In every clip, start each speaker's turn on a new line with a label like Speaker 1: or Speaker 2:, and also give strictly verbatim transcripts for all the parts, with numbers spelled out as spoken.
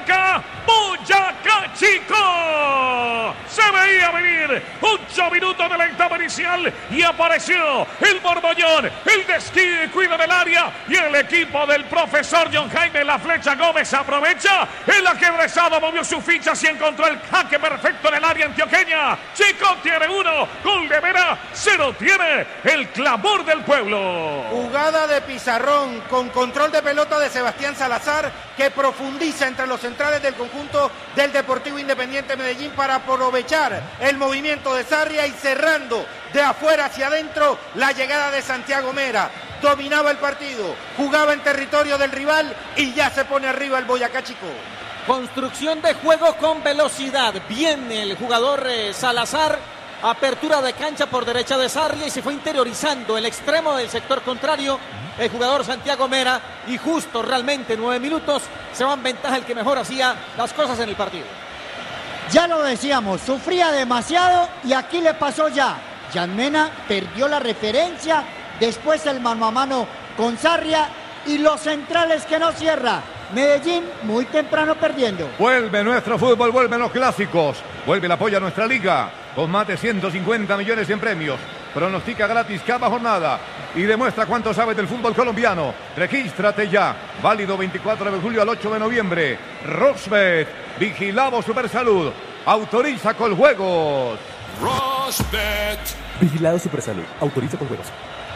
Speaker 1: Boyacá, Boyacá Chico. Se veía venir ocho minutos de la etapa inicial y apareció el Borbollón, el descuido del área y el equipo del profesor John Jaime La Flecha Gómez aprovecha. El ajedrezado movió sus fichas y encontró el jaque perfecto en el área antioqueña. Chico tiene uno, gol de Vera, cero tiene el clamor del pueblo.
Speaker 2: Jugada de pizarrón con control de pelota de Sebastián Salazar, que profundiza entre los centrales del conjunto del Deportivo Independiente Medellín para aprovechar el movimiento de Sarria y cerrando de afuera hacia adentro la llegada de Santiago Mera. Dominaba el partido, jugaba en territorio del rival y ya se pone arriba el Boyacá Chico.
Speaker 3: Construcción de juego con velocidad. Bien el jugador eh, Salazar. Apertura de cancha por derecha de Sarria y se fue interiorizando el extremo del sector contrario el jugador Santiago Mera, y justo realmente nueve minutos se va en ventaja el que mejor hacía las cosas en el partido.
Speaker 4: Ya lo decíamos, sufría demasiado y aquí le pasó ya. Jan Mena perdió la referencia, después el mano a mano con Sarria y los centrales que no cierra. Medellín muy temprano perdiendo.
Speaker 5: Vuelve nuestro fútbol, vuelven los clásicos, vuelve el apoyo a nuestra liga, con más de ciento cincuenta millones en premios. Pronostica gratis cada jornada y demuestra cuánto sabes del fútbol colombiano. Regístrate ya, válido veinticuatro de julio al ocho de noviembre. Rosbet, vigilado Supersalud, autoriza con juegos.
Speaker 6: Rosbet, vigilado Supersalud, autoriza con juegos.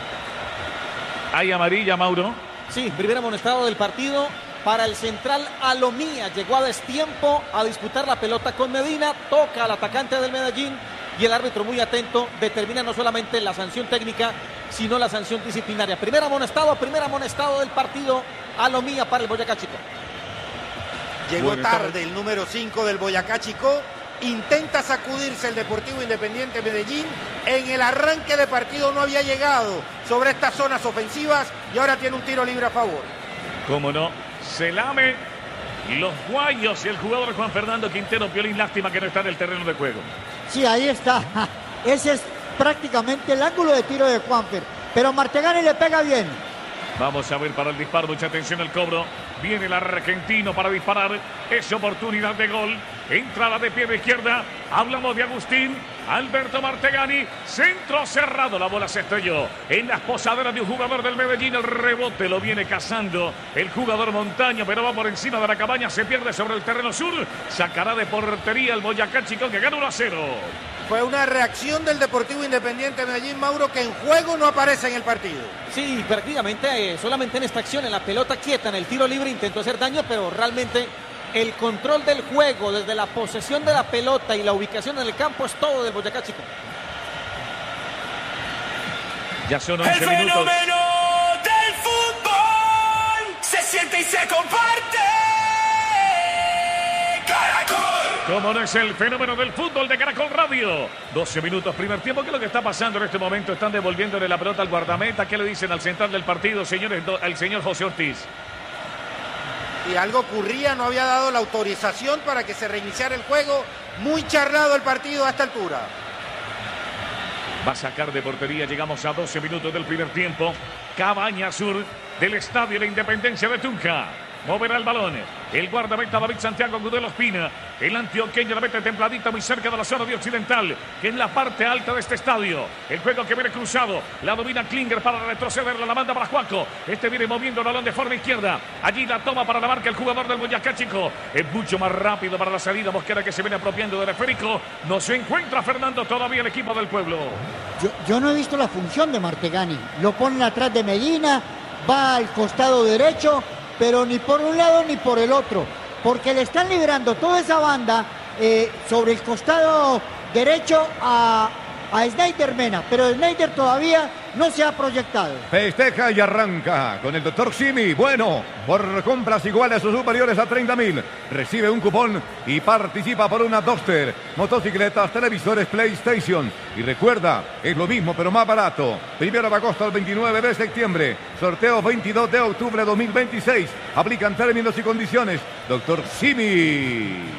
Speaker 1: Hay amarilla, Mauro.
Speaker 3: Sí, primer amonestado del partido para el central Alomía. Llegó a destiempo a disputar la pelota con Medina, toca al atacante del Medellín y el árbitro muy atento determina no solamente la sanción técnica, sino la sanción disciplinaria. Primer amonestado, primer amonestado del partido, Alomía para el Boyacá Chico.
Speaker 2: Llegó bueno, tarde el número cinco del Boyacá Chico. Intenta sacudirse el Deportivo Independiente Medellín. En el arranque de partido no había llegado sobre estas zonas ofensivas y ahora tiene un tiro libre a favor.
Speaker 1: Cómo no, se lame los guayos y el jugador Juan Fernando Quintero Piolín. Lástima que no está en el terreno de juego.
Speaker 4: Sí, ahí está. Ese es prácticamente el ángulo de tiro de Juanfer, pero Martegani le pega bien.
Speaker 1: Vamos a ver para el disparo, mucha atención al cobro. Viene el argentino para disparar. Es oportunidad de gol. Entrada de pie de izquierda. Hablamos de Agustín Alberto Martegani. Centro cerrado. La bola se estrelló en las posaderas de un jugador del Medellín. El rebote lo viene cazando el jugador Montaño, pero va por encima de la cabaña. Se pierde sobre el terreno sur. Sacará de portería el Boyacá Chico, que gana uno a cero.
Speaker 2: Fue una reacción del Deportivo Independiente Medellín, Mauro, que en juego no aparece en el partido.
Speaker 3: Sí, prácticamente eh, solamente en esta acción, en la pelota quieta, en el tiro libre, intentó hacer daño, pero realmente el control del juego, desde la posesión de la pelota y la ubicación en el campo, es todo del Boyacá Chico.
Speaker 1: Ya son once
Speaker 6: el
Speaker 1: minutos.
Speaker 6: El fenómeno del fútbol se siente y se comparte. Caracol.
Speaker 1: Como no es el fenómeno del fútbol de Caracol Radio. doce minutos, primer tiempo. ¿Qué es lo que está pasando en este momento? Están devolviéndole la pelota al guardameta. ¿Qué le dicen al central del partido, señores? El señor José Ortiz.
Speaker 2: Y algo ocurría, no había dado la autorización para que se reiniciara el juego. Muy charlado el partido a esta altura.
Speaker 1: Va a sacar de portería. Llegamos a doce minutos del primer tiempo. Cabaña Sur del Estadio La Independencia de Tunja. Moverá el balón. El guardameta David Santiago Gudelo Espina. El antioqueño la mete templadita muy cerca de la zona de occidental, que es la parte alta de este estadio. El juego que viene cruzado. La domina Klinger para retrocederla. La manda para Juaco. Este viene moviendo el balón de forma izquierda. Allí la toma para la marca el jugador del Boyacá Chico. Es mucho más rápido para la salida. Mosquera, que se viene apropiando del esférico. No se encuentra Fernando todavía el equipo del pueblo.
Speaker 4: Yo, yo no he visto la función de Martegani. Lo ponen atrás de Medina. Va al costado derecho, pero ni por un lado ni por el otro, porque le están liberando toda esa banda eh, sobre el costado derecho a, a Snyder Mena, pero Snyder todavía no se ha proyectado.
Speaker 5: Festeja y arranca con el doctor Simi. Bueno, por compras iguales o superiores a treinta mil, recibe un cupón y participa por una Duster, motocicletas, televisores, PlayStation. Y recuerda, es lo mismo pero más barato. Primero de agosto al veintinueve de septiembre. Sorteo veintidós de octubre de dos mil veintiséis. Aplican términos y condiciones. doctor Simi.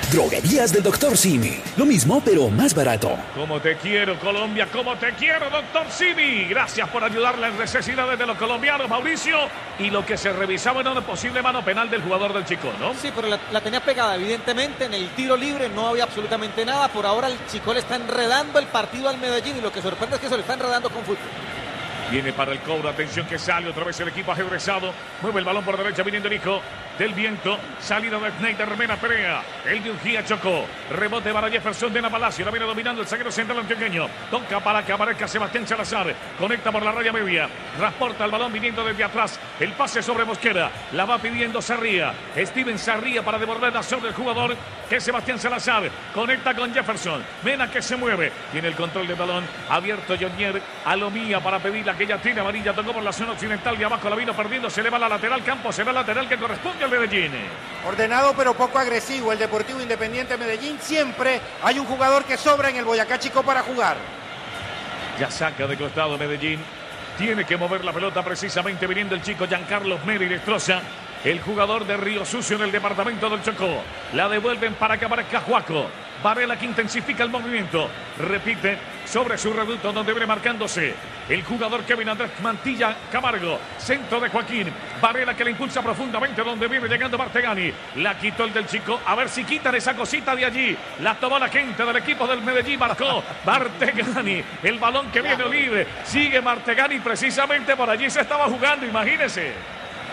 Speaker 7: Droguerías del doctor Simi. Lo mismo, pero más barato.
Speaker 1: Como te quiero, Colombia, como te quiero, doctor Simi. Gracias por ayudar las necesidades de los colombianos, Mauricio. Y lo que se revisaba era una posible mano penal del jugador del Chico, ¿no?
Speaker 3: Sí, pero la, la tenía pegada, evidentemente. En el tiro libre no había absolutamente nada. Por ahora el Chico le está enredando el partido al Medellín. Y lo que sorprende es que se lo está enredando con fútbol.
Speaker 1: Viene para el cobro, atención que sale otra vez el equipo ajedrezado. Mueve el balón por derecha, viniendo el hijo del viento. Salida de Schneider, Mena Perea. El de Ujía chocó. Rebote para Jefferson de Palacio. La viene dominando el zaguero central antioqueño. Toca para que aparezca Sebastián Salazar. Conecta por la raya media. Transporta el balón viniendo desde atrás. El pase sobre Mosquera. La va pidiendo Sarría. Steven Sarría para devolverla sobre el jugador que es Sebastián Salazar. Conecta con Jefferson. Mena que se mueve. Tiene el control del balón. Abierto Jonier. Alomía para pedir la que ya tiene amarilla, tocó por la zona occidental de abajo, la vino perdiendo, se le va a la lateral, campo será lateral que corresponde al Medellín.
Speaker 2: Ordenado pero poco agresivo el Deportivo Independiente Medellín, siempre hay un jugador que sobra en el Boyacá Chico para jugar.
Speaker 1: Ya saca de costado Medellín, tiene que mover la pelota precisamente viniendo el chico Giancarlo Mera y destroza. El jugador de Río Sucio en el departamento del Chocó. La devuelven para que aparezca Juaco. Varela que intensifica el movimiento. Repite sobre su reducto donde viene marcándose el jugador Kevin Andrés Mantilla Camargo. Centro de Joaquín. Varela que la impulsa profundamente donde viene llegando Martegani. La quitó el del Chico. A ver si quitan esa cosita de allí. La tomó la gente del equipo del Medellín. Marcó Martegani. El balón que viene libre. Sigue Martegani precisamente por allí se estaba jugando. Imagínese.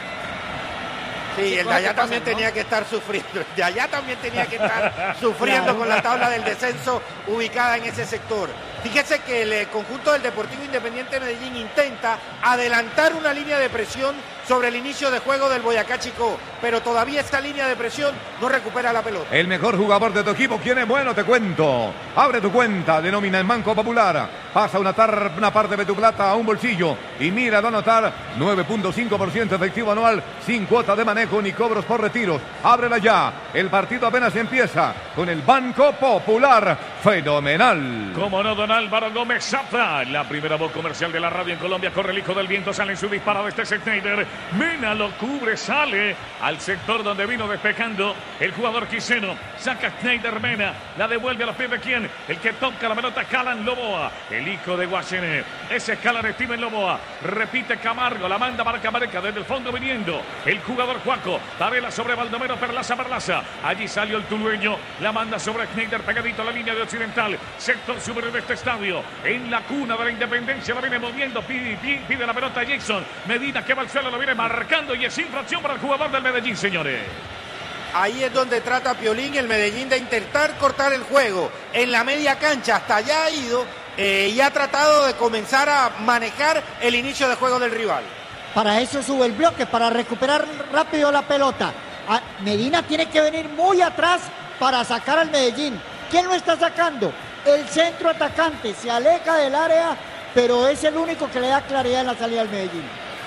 Speaker 2: Sí, el de allá también tenía que estar sufriendo. El de allá también tenía que estar sufriendo con la tabla del descenso ubicada en ese sector. Fíjese que el conjunto del Deportivo Independiente Medellín intenta adelantar una línea de presión sobre el inicio de juego del Boyacá Chico, pero todavía esta línea de presión no recupera la pelota.
Speaker 5: El mejor jugador de tu equipo, ¿quién es? Bueno, te cuento. Abre tu cuenta, denomina el Banco Popular. Pasa una, tar, una parte de tu plata a un bolsillo y mira de anotar nueve punto cinco por ciento efectivo anual sin cuota de manejo ni cobros por retiros. Ábrela ya. El partido apenas empieza con el Banco Popular. Fenomenal.
Speaker 1: Como no, don Álvaro Gómez Zafra, la primera voz comercial de la radio en Colombia. Corre el hijo del viento, sale en su disparo de este Schneider. Mena lo cubre, sale al sector donde vino despejando el jugador quiseno. Saca Schneider Mena, la devuelve a los pies de quién. El que toca la pelota, Calan Loboa, el hijo de Guachené. Ese es Calan Steven Loboa. Repite Camargo, la manda para Camarca desde el fondo viniendo. El jugador Juaco, Varela sobre Baldomero, Perlaza, Perlaza. Allí salió el tulueño, la manda sobre Schneider, pegadito a la línea de occidental. Sector superior de este estadio, en la cuna de la Independencia, la viene moviendo, pide, pide, pide la pelota a Jackson. Medina que va al suelo, lo viene marcando y es infracción para el jugador del Medellín, señores.
Speaker 2: Ahí es donde trata Piolín, el Medellín, de intentar cortar el juego. En la media cancha hasta allá ha ido eh, y ha tratado de comenzar a manejar el inicio de juego del rival.
Speaker 4: Para eso sube el bloque, para recuperar rápido la pelota. A Medina tiene que venir muy atrás para sacar al Medellín. ¿Quién lo está sacando? El centro atacante. Se aleja del área, pero es el único que le da claridad en la salida al Medellín.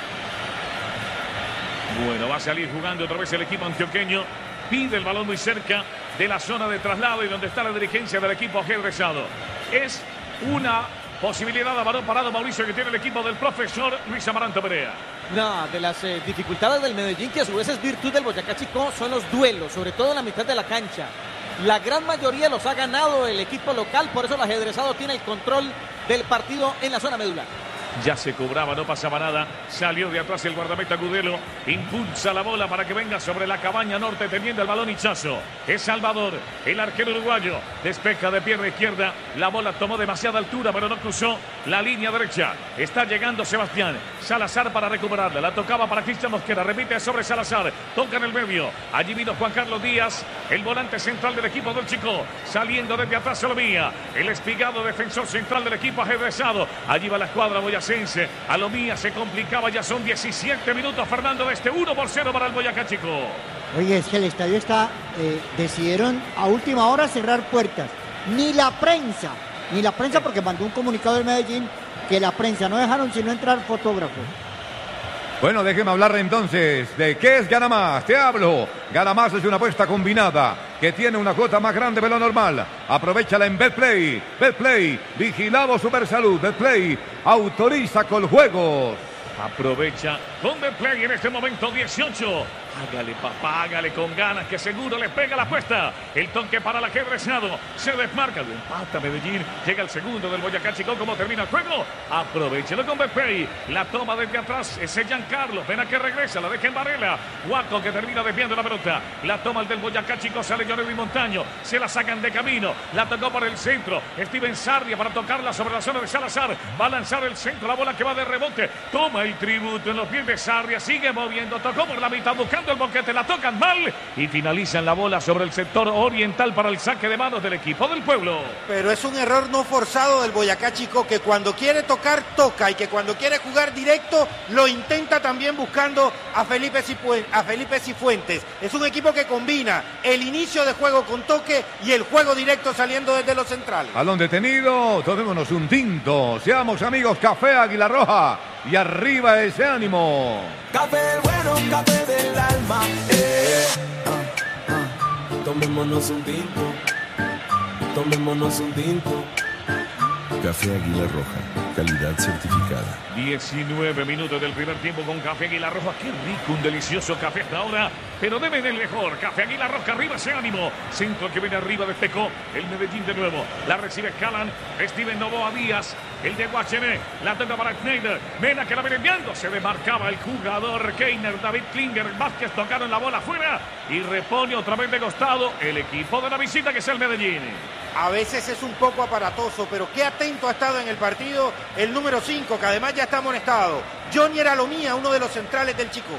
Speaker 1: Bueno, va a salir jugando otra vez el equipo antioqueño. Pide el balón muy cerca de la zona de traslado y donde está la dirigencia del equipo ajedrezado. Es una posibilidad de balón parado, Mauricio, que tiene el equipo del profesor Luis Amaranto Perea.
Speaker 3: Una de las eh, dificultades del Medellín, que a su vez es virtud del Boyacá Chico, son los duelos, sobre todo en la mitad de la cancha. La gran mayoría los ha ganado el equipo local, por eso el ajedrezado tiene el control del partido en la zona medular.
Speaker 1: Ya se cobraba, no pasaba nada. Salió de atrás el guardameta Gudelo. Impulsa la bola para que venga sobre la cabaña norte, teniendo el balón Hichazo. Es Salvador, el arquero uruguayo. Despeja de pierna izquierda. La bola tomó demasiada altura, pero no cruzó la línea derecha. Está llegando Sebastián Salazar para recuperarla. La tocaba para Cristian Mosquera. Repite sobre Salazar. Toca en el medio. Allí vino Juan Carlos Díaz, el volante central del equipo del Chico. Saliendo desde atrás Alomía, el espigado defensor central del equipo ajedrezado. Allí va la escuadra boyacense. Alomía se complicaba, ya son diecisiete minutos, Fernando, de este uno por cero para el Boyacá Chico.
Speaker 4: Oye, es que el estadio está, eh, decidieron a última hora cerrar puertas. Ni la prensa, ni la prensa, porque mandó un comunicado del Medellín que la prensa no dejaron sino entrar fotógrafos.
Speaker 5: Bueno, déjeme hablar entonces de qué es Gana Más. Te hablo. Gana Más es una apuesta combinada que tiene una cuota más grande de lo normal. Aprovechala en Betplay. Betplay, vigilado Supersalud. Betplay, autoriza con juegos.
Speaker 1: Aprovecha con Betplay en este momento dieciocho. Hágale, papá, hágale con ganas, que seguro le pega la apuesta. El toque para el ajedrezado. Se desmarca, lo empata Medellín. Llega el segundo del Boyacá Chico. ¿Cómo termina el juego? Aprovechelo con Betplay. La toma desde atrás. Ese Giancarlo. Pena que regresa. La deja en Varela. Guaco que termina desviando la pelota. La toma el del Boyacá Chico. Sale Jonathan Montaño. Se la sacan de camino. La tocó por el centro. Steven Sarria para tocarla sobre la zona de Salazar. Va a lanzar el centro. La bola que va de rebote. Toma el tributo en los pies de Sarria. Sigue moviendo. Tocó por la mitad buscando el boquete, la tocan mal y finalizan la bola sobre el sector oriental para el saque de manos del equipo del pueblo.
Speaker 2: Pero es un error no forzado del Boyacá Chico, que cuando quiere tocar, toca, y que cuando quiere jugar directo, lo intenta también buscando a Felipe Cifuentes. A Felipe Cifuentes. Es un equipo que combina el inicio de juego con toque y el juego directo saliendo desde los centrales.
Speaker 5: Balón detenido, tomémonos un tinto, seamos amigos, Café Águila Roja. Y arriba ese ánimo.
Speaker 6: Café bueno, café del alma. Eh. Ah, ah. Tomémonos un tinto. Tomémonos un tinto.
Speaker 8: Café Águila Roja, calidad certificada.
Speaker 1: diecinueve minutos del primer tiempo con Café Águila Roja. Qué rico, un delicioso café hasta ahora. Pero deben el mejor. Café Águila Roja, arriba ese ánimo. Centro que viene arriba, despejó el Medellín de nuevo. La recibe Calan. Steven Novoa Díaz. El de Guachené. La toca para Schneider. Mena que la viene enviando. Se demarcaba el jugador Keiner. David Klinger. Vázquez tocaron la bola afuera. Y repone otra vez de costado el equipo de la visita, que es el Medellín.
Speaker 2: A veces es un poco aparatoso, pero qué atento ha estado en el partido el número cinco, que además ya está amonestado. Johnny Alomía, uno de los centrales del Chico.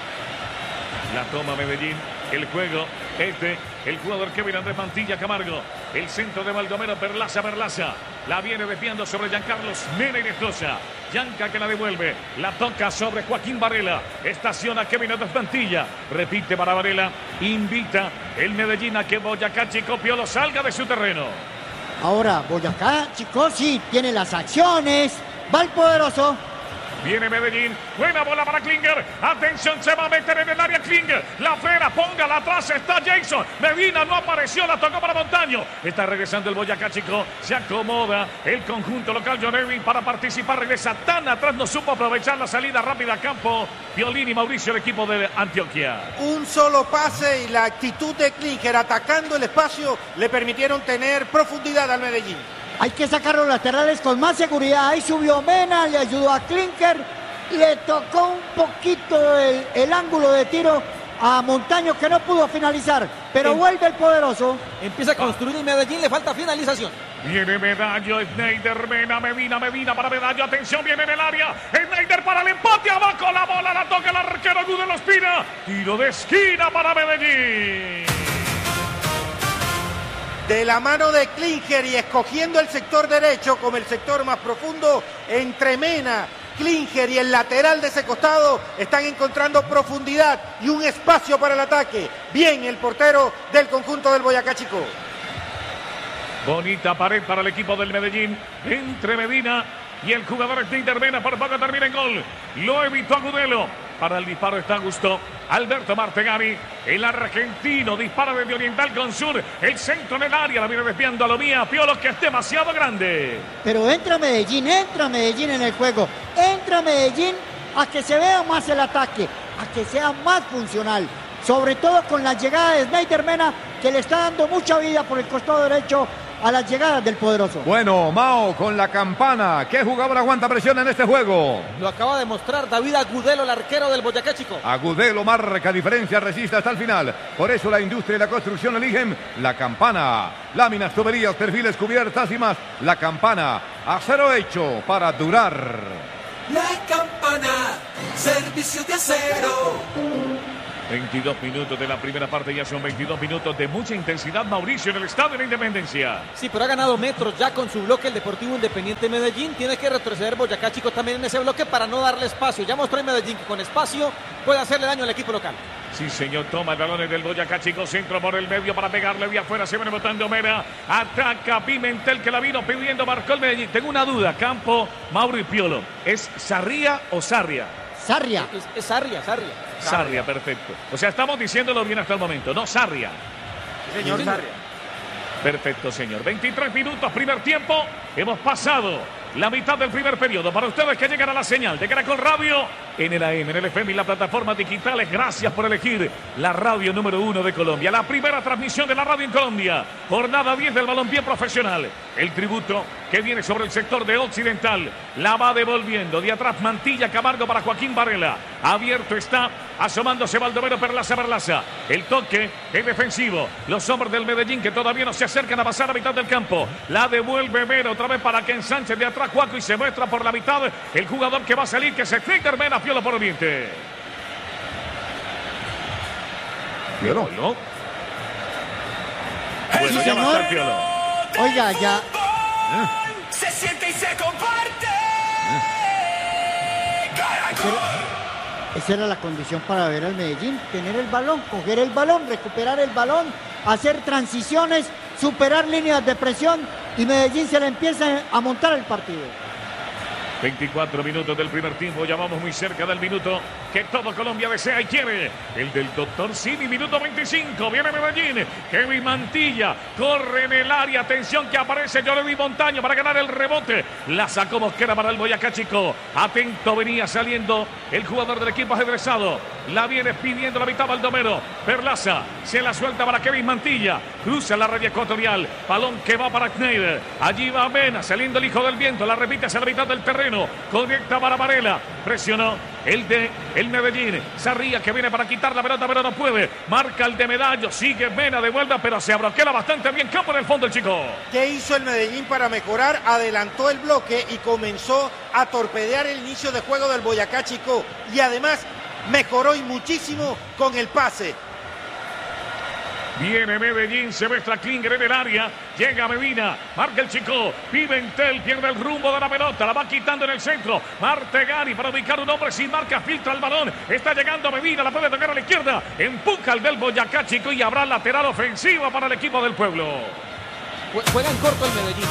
Speaker 1: La toma Medellín, el juego, este, el jugador Kevin Andrés Mantilla Camargo, el centro de Baldomero, Perlaza, Perlaza, la viene desviando sobre Giancarlos Mena y Destroza. Yanca que la devuelve, la toca sobre Joaquín Varela, estaciona Kevin Andrés Mantilla, repite para Varela, invita el Medellín a que Boyacá Chico Piolo salga de su terreno.
Speaker 4: Ahora, Boyacá Chico sí tiene las acciones, va el poderoso.
Speaker 1: Viene Medellín, buena bola para Klinger, atención, se va a meter en el área Klinger, la frena, póngala atrás, está Jason, Medina no apareció, la tocó para Montaño, está regresando el Boyacá Chico, se acomoda el conjunto local John Erwin para participar, regresa tan atrás, no supo aprovechar la salida rápida a campo, Violín y Mauricio, el equipo de Antioquia.
Speaker 2: Un solo pase y la actitud de Klinger atacando el espacio le permitieron tener profundidad al Medellín.
Speaker 4: Hay que sacar los laterales con más seguridad. Ahí subió Mena, le ayudó a Klinger, le tocó un poquito el, el ángulo de tiro a Montaño, que no pudo finalizar, pero
Speaker 3: en,
Speaker 4: vuelve el poderoso.
Speaker 3: Empieza a construir y Medellín le falta finalización.
Speaker 1: Viene Medallo, Schneider, Mena, Medina, Medina para Medallo, atención, viene en el área, Schneider para el empate, abajo la bola, la toca el arquero Gudelo Espina, tiro de esquina para Medellín.
Speaker 2: De la mano de Klinger y escogiendo el sector derecho como el sector más profundo, entre Mena, Klinger y el lateral de ese costado están encontrando profundidad y un espacio para el ataque. Bien el portero del conjunto del Boyacá Chico.
Speaker 1: Bonita pared para el equipo del Medellín entre Medina y el jugador Schneider. Mena por poco termina en gol. Lo evitó Agudelo. Para el disparo está Gusto. Alberto Martegani, el argentino, dispara desde oriental con sur. El centro en el área, la viene desviando a Lomía. Piolo, que es demasiado grande.
Speaker 4: Pero entra Medellín, entra Medellín en el juego. Entra Medellín a que se vea más el ataque, a que sea más funcional. Sobre todo con la llegada de Schneider Mena, que le está dando mucha vida por el costado derecho a las llegadas del poderoso.
Speaker 5: Bueno, Mao con la campana. ¿Qué jugador aguanta presión en este juego?
Speaker 3: Lo acaba de mostrar David Agudelo, el arquero del Boyacá Chico.
Speaker 5: Agudelo marca diferencia, resiste hasta el final. Por eso la industria y la construcción eligen la campana. Láminas, tuberías, perfiles, cubiertas y más. La campana, acero hecho para durar.
Speaker 6: La campana, servicio de acero.
Speaker 1: veintidós minutos de la primera parte, ya son veintidós minutos de mucha intensidad, Mauricio, en el Estadio de la Independencia.
Speaker 3: Sí, pero ha ganado metros ya con su bloque el Deportivo Independiente Medellín. Tiene que retroceder Boyacá Chico también en ese bloque para no darle espacio. Ya mostró en Medellín que con espacio puede hacerle daño al equipo local.
Speaker 1: Sí, señor, toma el balón del Boyacá Chico, centro por el medio para pegarle vía afuera, se viene botando Mera, ataca Pimentel, que la vino pidiendo, marcó el Medellín. Tengo una duda, Campo, Mauro y Piolo, ¿es Sarria o Sarria?
Speaker 4: Sarria.
Speaker 3: Es, es Sarria, Sarria.
Speaker 1: Sarria, perfecto. O sea, estamos diciéndolo bien hasta el momento, no Sarria.
Speaker 2: Sí, señor,
Speaker 3: Sí,
Speaker 2: Sarria.
Speaker 1: Perfecto, señor. veintitrés minutos, primer tiempo. Hemos pasado la mitad del primer periodo. Para ustedes que llegan a la señal de Caracol Radio, en el A M, en el F M y las plataformas digitales, gracias por elegir la radio número uno de Colombia. La primera transmisión de la radio en Colombia. Jornada diez del balompié profesional. El tributo que viene sobre el sector de Occidental. La va devolviendo. De atrás Mantilla, Camargo para Joaquín Varela. Abierto está, asomándose Baldomero, Perlaza, Perlaza. El toque es defensivo. Los hombres del Medellín que todavía no se acercan a pasar a mitad del campo. La devuelve Mena otra vez para que ensanche de atrás Juaco y se muestra por la mitad el jugador que va a salir, que se Ficker Mena, Piolo por Oriente.
Speaker 5: Piolo.
Speaker 1: Piolo.
Speaker 4: Bueno, sí, ya va a estar Piolo. Oiga, ya.
Speaker 6: ¿Eh? Se siente y se comparte. ¿Eh? Caracol.
Speaker 4: Esa era la condición para ver al Medellín, tener el balón, coger el balón, recuperar el balón, hacer transiciones, superar líneas de presión y Medellín se le empieza a montar el partido.
Speaker 1: veinticuatro minutos del primer tiempo, ya vamos muy cerca del minuto que todo Colombia desea y quiere. El del doctor Simi, minuto veinticinco, viene Medellín, Kevin Mantilla, corre en el área, atención que aparece Jordi Montaño para ganar el rebote, la sacó Mosquera para el Boyacá Chico, atento venía saliendo el jugador del equipo ajedrezado, la viene pidiendo la mitad Baldomero, Perlaza, se la suelta para Kevin Mantilla, cruza la raya ecuatorial, balón que va para Schneider, allí va Mena, saliendo el hijo del viento, la repite hacia la mitad del terreno, conecta para Varela, presionó el de el Medellín, Sarría que viene para quitar la pelota pero no puede, marca el de Medallo, sigue Mena, devuelve pero se abroquela bastante bien, campo en el fondo el chico.
Speaker 2: ¿Qué hizo el Medellín para mejorar? Adelantó el bloque y comenzó a torpedear el inicio de juego del Boyacá Chico y además mejoró y muchísimo con el pase.
Speaker 1: Viene Medellín, se muestra Klinger en el área, llega Medina, marca el Chico, Pimentel pierde el rumbo de la pelota, la va quitando en el centro, Martegani para ubicar un hombre sin marca, filtra el balón, está llegando Medina, la puede tocar a la izquierda, empuja el del Boyacá Chico y habrá lateral ofensiva para el equipo del pueblo.
Speaker 3: Juegan corto el Medellín.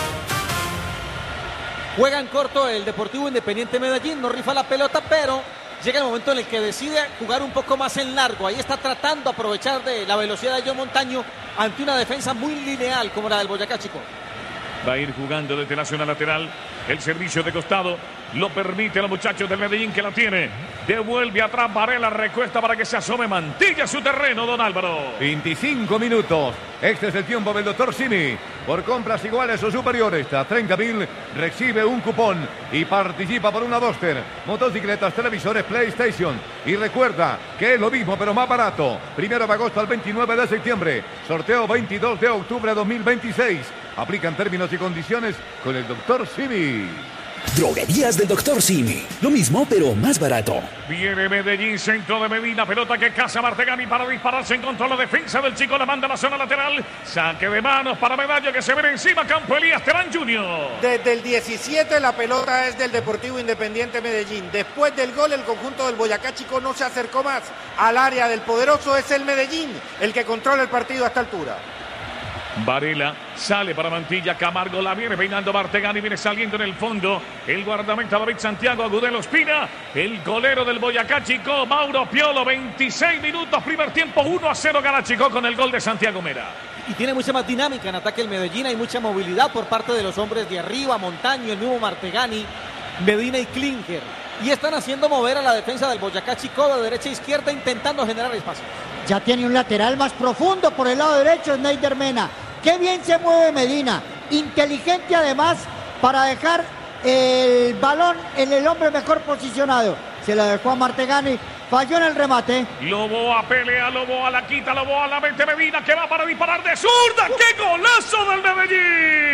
Speaker 3: Juegan corto el Deportivo Independiente Medellín, no rifa la pelota, pero llega el momento en el que decide jugar un poco más en largo. Ahí está tratando de aprovechar de la velocidad de John Montaño ante una defensa muy lineal como la del Boyacá Chico.
Speaker 1: Va a ir jugando desde la zona lateral. El servicio de costado lo permite a los muchachos del Medellín que la tiene. Devuelve atrás Varela, recuesta para que se asome Mantilla a su terreno, don Álvaro.
Speaker 5: veinticinco minutos. Este es el tiempo del doctor Simi. Por compras iguales o superiores a treinta mil, recibe un cupón y participa por una Duster, motocicletas, televisores, PlayStation. Y recuerda que es lo mismo pero más barato. Primero de agosto al veintinueve de septiembre. Sorteo veintidós de octubre de dos mil veintiséis. Aplican términos y condiciones con el doctor Simi.
Speaker 7: Droguerías del doctor Simi. Lo mismo, pero más barato.
Speaker 1: Viene Medellín, centro de Medina, pelota que caza Martegani para dispararse en contra de la defensa del Chico, la manda a la zona lateral, saque de manos para Medallo que se ve encima, campo Elías Terán junior
Speaker 2: Desde el diecisiete la pelota es del Deportivo Independiente Medellín. Después del gol el conjunto del Boyacá Chico no se acercó más al área del poderoso, es el Medellín el que controla el partido a esta altura.
Speaker 1: Varela sale para Mantilla, Camargo la viene peinando Martegani, viene saliendo en el fondo el guardameta David Santiago, Agudelo Espina, el golero del Boyacá Chico, Mauro Piolo, veintiséis minutos, primer tiempo, uno a cero gana Chico con el gol de Santiago Mera.
Speaker 3: Y tiene mucha más dinámica en ataque el Medellín, hay mucha movilidad por parte de los hombres de arriba, Montaño, el mismo Martegani, Medina y Klinger. Y están haciendo mover a la defensa del Boyacá Chico de derecha a izquierda intentando generar espacio.
Speaker 4: Ya tiene un lateral más profundo por el lado derecho, Schneider Mena. Qué bien se mueve Medina, inteligente además para dejar el balón en el hombre mejor posicionado. Se la dejó a Martegani, falló en el remate.
Speaker 1: Loboa pelea, Loboa la quita, Loboa la mete Medina que va para disparar de zurda. ¡Qué golazo del Medellín!